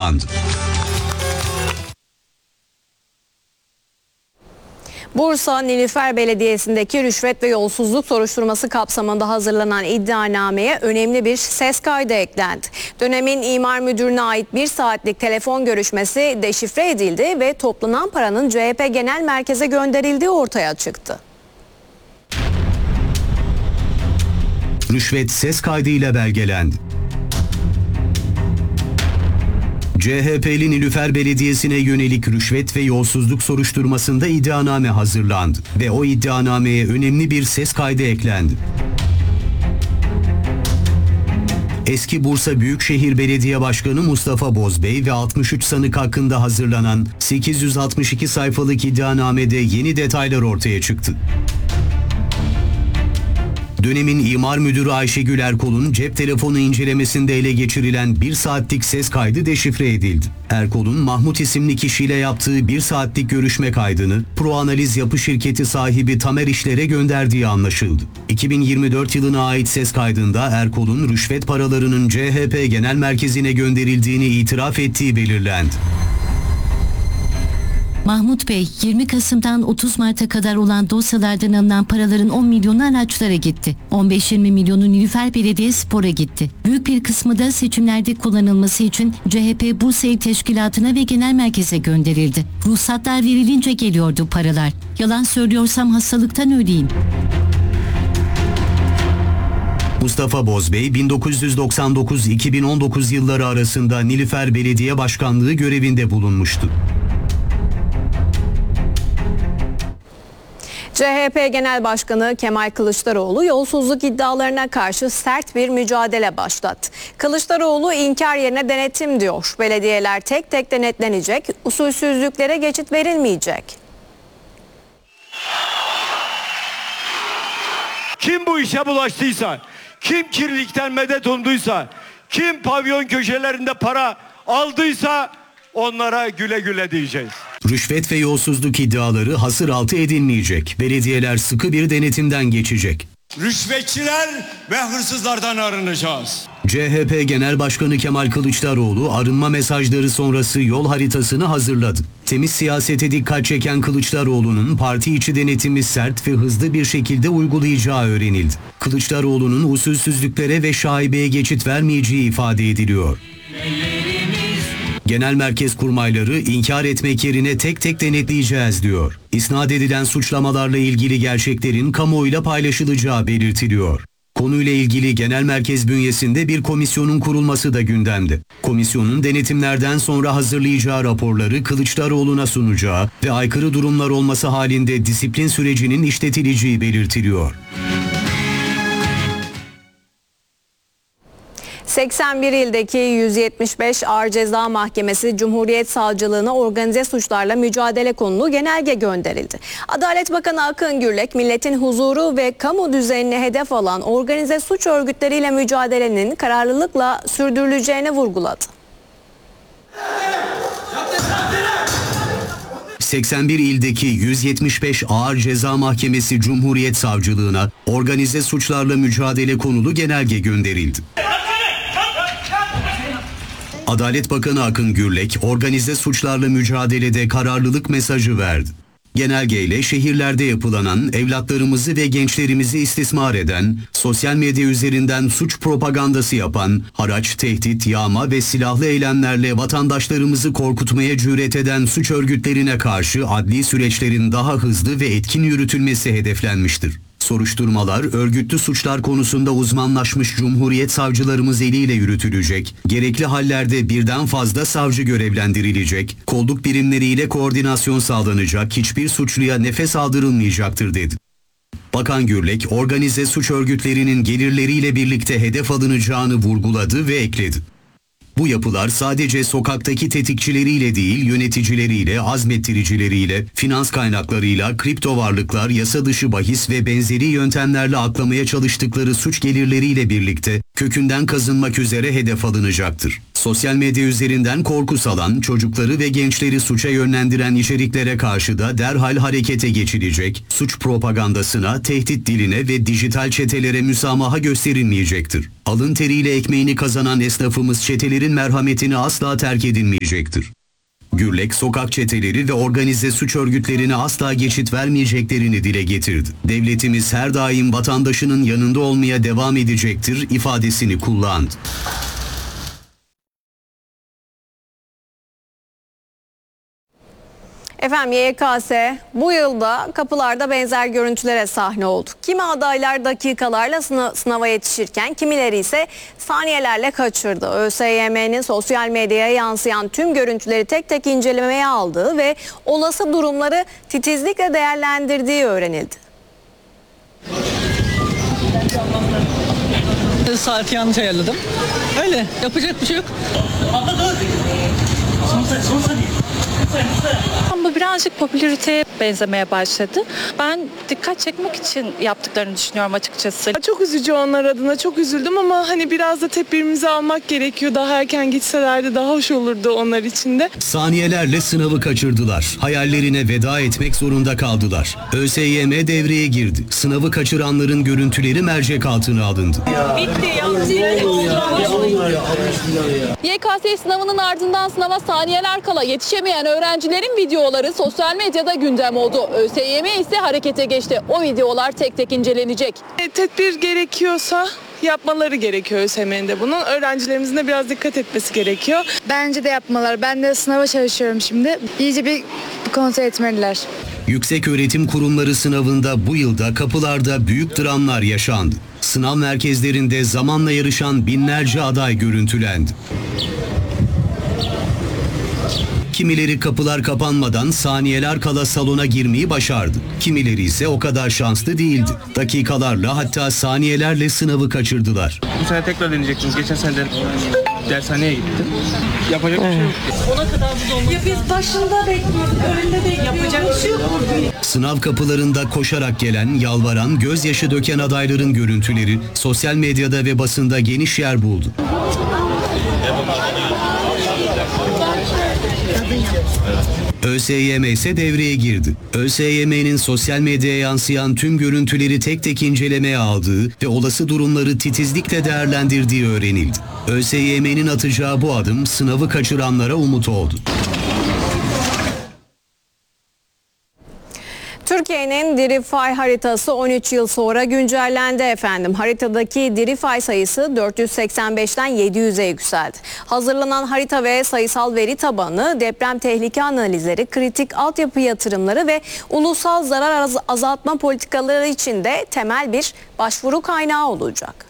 hazırlandı. Bursa Nilüfer Belediyesi'ndeki rüşvet ve yolsuzluk soruşturması kapsamında hazırlanan iddianameye önemli bir ses kaydı eklendi. Dönemin imar müdürüne ait 1 saatlik telefon görüşmesi deşifre edildi ve toplanan paranın CHP Genel Merkez'e gönderildiği ortaya çıktı. Rüşvet ses kaydıyla belgelendi. CHP'li Nilüfer Belediyesi'ne yönelik rüşvet ve yolsuzluk soruşturmasında iddianame hazırlandı ve o iddianameye önemli bir ses kaydı eklendi. Eski Bursa Büyükşehir Belediye Başkanı Mustafa Bozbey ve 63 sanık hakkında hazırlanan 862 sayfalık iddianamede yeni detaylar ortaya çıktı. Dönemin imar müdürü Ayşegül Erkol'un cep telefonu incelemesinde ele geçirilen 1 saatlik ses kaydı deşifre edildi. Erkol'un Mahmut isimli kişiyle yaptığı 1 saatlik görüşme kaydını Proanaliz Yapı Şirketi sahibi Tamer İşler'e gönderdiği anlaşıldı. 2024 yılına ait ses kaydında Erkol'un rüşvet paralarının CHP Genel Merkezi'ne gönderildiğini itiraf ettiği belirlendi. Mahmut Bey, 20 Kasım'dan 30 Mart'a kadar olan dosyalardan alınan paraların 10 milyonu araçlara gitti. 15-20 milyonu Nilüfer Belediyespor'a gitti. Büyük bir kısmı da seçimlerde kullanılması için CHP Bursa İl Teşkilatı'na ve Genel Merkez'e gönderildi. Ruhsatlar verilince geliyordu paralar. Yalan söylüyorsam hastalıktan öleyim. Mustafa Bozbey, 1999-2019 yılları arasında Nilüfer Belediye Başkanlığı görevinde bulunmuştu. CHP Genel Başkanı Kemal Kılıçdaroğlu yolsuzluk iddialarına karşı sert bir mücadele başlattı. Kılıçdaroğlu inkar yerine denetim diyor. Belediyeler tek tek denetlenecek, usulsüzlüklere geçit verilmeyecek. Kim bu işe bulaştıysa, kim kirlilikten medet umduysa, kim pavyon köşelerinde para aldıysa onlara güle güle diyeceğiz. Rüşvet ve yolsuzluk iddiaları hasır altı edilmeyecek. Belediyeler sıkı bir denetimden geçecek. Rüşvetçiler ve hırsızlardan arınacağız. CHP Genel Başkanı Kemal Kılıçdaroğlu arınma mesajları sonrası yol haritasını hazırladı. Temiz siyasete dikkat çeken Kılıçdaroğlu'nun parti içi denetimi sert ve hızlı bir şekilde uygulayacağı öğrenildi. Kılıçdaroğlu'nun usulsüzlüklere ve şaibeye geçit vermeyeceği ifade ediliyor. Genel merkez kurmayları inkar etmek yerine tek tek denetleyeceğiz diyor. İsnat edilen suçlamalarla ilgili gerçeklerin kamuoyuyla paylaşılacağı belirtiliyor. Konuyla ilgili genel merkez bünyesinde bir komisyonun kurulması da gündemde. Komisyonun denetimlerden sonra hazırlayacağı raporları Kılıçdaroğlu'na sunacağı ve aykırı durumlar olması halinde disiplin sürecinin işletileceği belirtiliyor. 81 ildeki 175 Ağır Ceza Mahkemesi Cumhuriyet Savcılığına organize suçlarla mücadele konulu genelge gönderildi. Adalet Bakanı Akın Gürlek, milletin huzuru ve kamu düzenini hedef alan organize suç örgütleriyle mücadelenin kararlılıkla sürdürüleceğini vurguladı. 81 ildeki 175 Ağır Ceza Mahkemesi Cumhuriyet Savcılığına organize suçlarla mücadele konulu genelge gönderildi. Adalet Bakanı Akın Gürlek, organize suçlarla mücadelede kararlılık mesajı verdi. Genelgeyle şehirlerde yapılanan, evlatlarımızı ve gençlerimizi istismar eden, sosyal medya üzerinden suç propagandası yapan, haraç, tehdit, yağma ve silahlı eylemlerle vatandaşlarımızı korkutmaya cüret eden suç örgütlerine karşı adli süreçlerin daha hızlı ve etkin yürütülmesi hedeflenmiştir. Soruşturmalar, örgütlü suçlar konusunda uzmanlaşmış Cumhuriyet savcılarımız eliyle yürütülecek, gerekli hallerde birden fazla savcı görevlendirilecek, kolluk birimleriyle koordinasyon sağlanacak, hiçbir suçluya nefes aldırılmayacaktır dedi. Bakan Gürlek, organize suç örgütlerinin gelirleriyle birlikte hedef alınacağını vurguladı ve ekledi. Bu yapılar sadece sokaktaki tetikçileriyle değil, yöneticileriyle, azmettiricileriyle, finans kaynaklarıyla, kripto varlıklar, yasa dışı bahis ve benzeri yöntemlerle aklamaya çalıştıkları suç gelirleriyle birlikte kökünden kazınmak üzere hedef alınacaktır. Sosyal medya üzerinden korku salan, çocukları ve gençleri suça yönlendiren içeriklere karşı da derhal harekete geçilecek, suç propagandasına, tehdit diline ve dijital çetelere müsamaha gösterilmeyecektir. Alın teriyle ekmeğini kazanan esnafımız çetelerin merhametini asla terk edilmeyecektir. Gürlek, sokak çeteleri ve organize suç örgütlerine asla geçit vermeyeceklerini dile getirdi. Devletimiz her daim vatandaşının yanında olmaya devam edecektir ifadesini kullandı. Efendim YKS bu yılda kapılarda benzer görüntülere sahne oldu. Kimi adaylar dakikalarla sınava yetişirken kimileri ise saniyelerle kaçırdı. ÖSYM'nin sosyal medyaya yansıyan tüm görüntüleri tek tek incelemeye aldığı ve olası durumları titizlikle değerlendirdiği öğrenildi. Saati yanlış ayarladım. Öyle yapacak bir şey yok. Bu birazcık popülariteye benzemeye başladı. Ben dikkat çekmek için yaptıklarını düşünüyorum açıkçası. Çok üzücü onlar adına, çok üzüldüm ama hani biraz da tedbirimizi almak gerekiyor. Daha erken gitselerdi daha hoş olurdu onlar için de. Saniyelerle sınavı kaçırdılar. Hayallerine veda etmek zorunda kaldılar. ÖSYM devreye girdi. Sınavı kaçıranların görüntüleri mercek altına alındı. YKS sınavının ardından sınava saniyeler kala yetişemeyen öğrencilerin videoları sosyal medyada gündem oldu. ÖSYM ise harekete geçti. O videolar tek tek incelenecek. Tedbir gerekiyorsa yapmaları gerekiyor ÖSYM'nin de bunun. Öğrencilerimizin de biraz dikkat etmesi gerekiyor. Bence de yapmalar. Ben de sınava çalışıyorum şimdi. İyice bir kontrol etmeliler. Yükseköğretim kurumları sınavında bu yılda kapılarda büyük dramlar yaşandı. Sınav merkezlerinde zamanla yarışan binlerce aday görüntülendi. Kimileri kapılar kapanmadan saniyeler kala salona girmeyi başardı. Kimileri ise o kadar şanslı değildi. Dakikalarla hatta saniyelerle sınavı kaçırdılar. Bu sene tekrar deneyeceksiniz. Geçen sene de dershaneye gittim. Yapacak bir şey yok. Ona kadar bu olması. Ya biz başında bekliyorduk, önünde bekliyorduk. Yapacak bir şey yok. Sınav kapılarında koşarak gelen, yalvaran, gözyaşı döken adayların görüntüleri sosyal medyada ve basında geniş yer buldu. ÖSYM ise devreye girdi. ÖSYM'nin sosyal medyaya yansıyan tüm görüntüleri tek tek incelemeye aldığı ve olası durumları titizlikle değerlendirdiği öğrenildi. ÖSYM'nin atacağı bu adım sınavı kaçıranlara umut oldu. Türkiye'nin diri fay haritası 13 yıl sonra güncellendi efendim. Haritadaki diri fay sayısı 485'ten 700'e yükseldi. Hazırlanan harita ve sayısal veri tabanı deprem tehlike analizleri, kritik altyapı yatırımları ve ulusal zarar azaltma politikaları için de temel bir başvuru kaynağı olacak.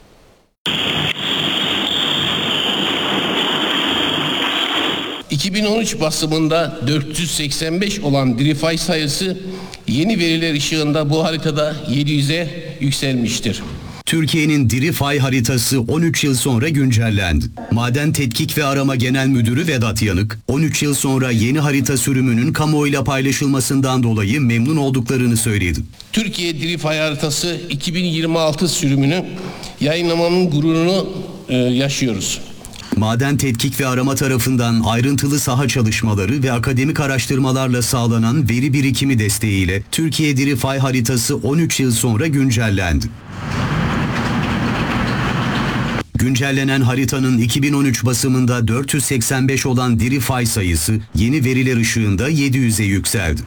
...2013 basımında 485 olan DiriFay sayısı yeni veriler ışığında bu haritada 700'e yükselmiştir. Türkiye'nin diri fay haritası 13 yıl sonra güncellendi. Maden Tetkik ve Arama Genel Müdürü Vedat Yanık, 13 yıl sonra yeni harita sürümünün kamuoyuyla paylaşılmasından dolayı memnun olduklarını söyledi. Türkiye DiriFay haritası 2026 sürümünü yayınlamanın gururunu yaşıyoruz. Maden Tetkik ve Arama tarafından ayrıntılı saha çalışmaları ve akademik araştırmalarla sağlanan veri birikimi desteğiyle Türkiye Diri Fay haritası 13 yıl sonra güncellendi. Güncellenen haritanın 2013 basımında 485 olan diri fay sayısı yeni veriler ışığında 700'e yükseldi.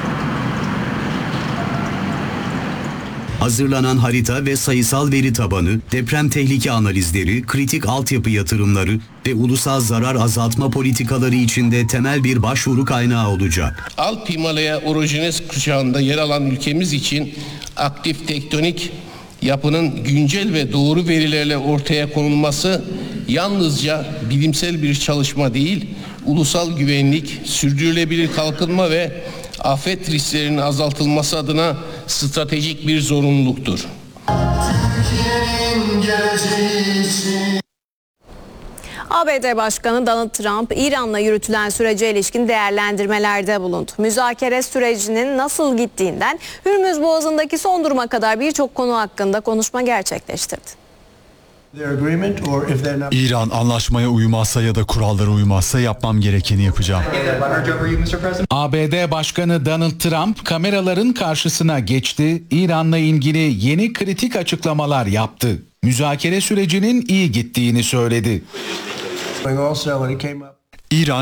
Hazırlanan harita ve sayısal veri tabanı, deprem tehlike analizleri, kritik altyapı yatırımları ve ulusal zarar azaltma politikaları içinde temel bir başvuru kaynağı olacak. Alp Himalaya orojenez kuşağında yer alan ülkemiz için aktif tektonik yapının güncel ve doğru verilerle ortaya konulması yalnızca bilimsel bir çalışma değil, ulusal güvenlik, sürdürülebilir kalkınma ve afet risklerinin azaltılması adına stratejik bir zorunluluktur. ABD Başkanı Donald Trump, İran'la yürütülen sürece ilişkin değerlendirmelerde bulundu. Müzakere sürecinin nasıl gittiğinden Hürmüz Boğazı'ndaki son duruma kadar birçok konu hakkında konuşma gerçekleştirdi. İran anlaşmaya uymazsa ya da kurallara uymazsa yapmam gerekeni yapacağım. ABD Başkanı Donald Trump kameraların karşısına geçti, İran'la ilgili yeni kritik açıklamalar yaptı. Müzakere sürecinin iyi gittiğini söyledi. İran